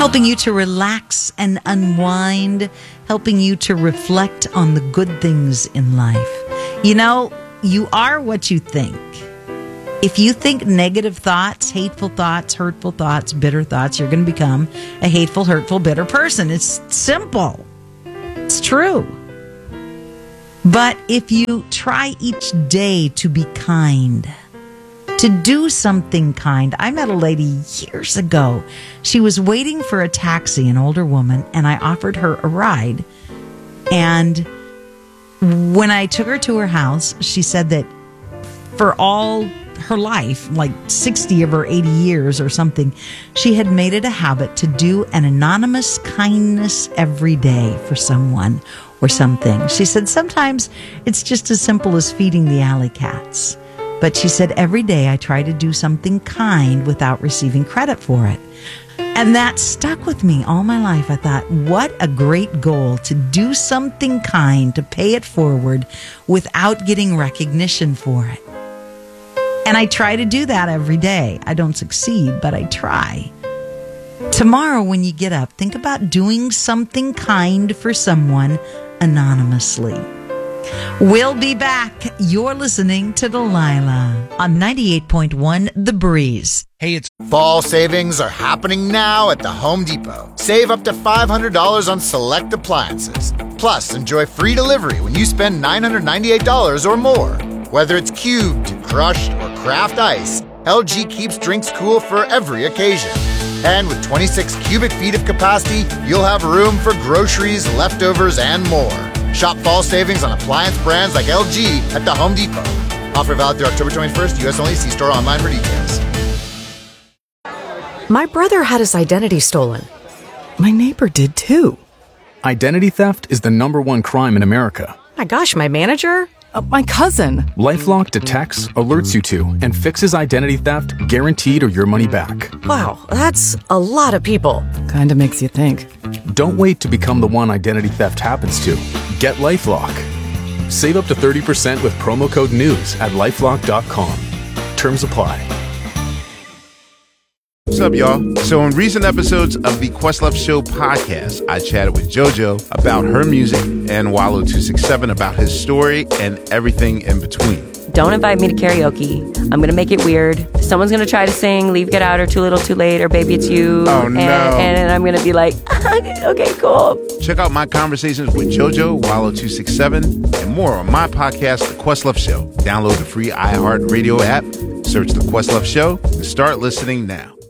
helping you to relax and unwind, helping you to reflect on the good things in life. You know, you are what you think. If you think negative thoughts, hateful thoughts, hurtful thoughts, bitter thoughts, you're going to become a hateful, hurtful, bitter person. It's simple. It's true. But if you try each day to be kind, to do something kind. I met a lady years ago. She was waiting for a taxi, an older woman, and I offered her a ride. And when I took her to her house, she said that for all her life, like 60 of her 80 years or something, she had made it a habit to do an anonymous kindness every day for someone or something. She said sometimes it's just as simple as feeding the alley cats. But she said, every day I try to do something kind without receiving credit for it. And that stuck with me all my life. I thought, what a great goal to do something kind, to pay it forward without getting recognition for it. And I try to do that every day. I don't succeed, but I try. Tomorrow when you get up, think about doing something kind for someone anonymously. We'll be back. You're listening to Delilah on 98.1 The Breeze. Hey, it's fall savings are happening now at the Home Depot. Save up to $500 on select appliances. Plus, enjoy free delivery when you spend $998 or more. Whether it's cubed, crushed, or craft ice, LG keeps drinks cool for every occasion. And with 26 cubic feet of capacity, you'll have room for groceries, leftovers, and more. Shop fall savings on appliance brands like LG at the Home Depot. Offer valid through October 21st, U.S. only. See store online for details. My brother had his identity stolen. My neighbor did too. Identity theft is the #1 crime in America. My gosh, my manager? My cousin. LifeLock detects, alerts you to, and fixes identity theft guaranteed or your money back. Wow, that's a lot of people. Kinda makes you think. Don't wait to become the one identity theft happens to. Get LifeLock. Save up to 30% with promo code NEWS at LifeLock.com. Terms apply. What's up, y'all? So in recent episodes of the Questlove Show podcast, I chatted with JoJo about her music and Wallo267 about his story and everything in between. Don't invite me to karaoke. I'm going to make it weird. Someone's going to try to sing Leave, Get Out, or Too Little, Too Late, or Baby It's You. Oh, no. And I'm going to be like, okay, cool. Check out my conversations with JoJo, Wallo267, and more on my podcast, The Questlove Show. Download the free iHeartRadio app, search The Questlove Show, and start listening now.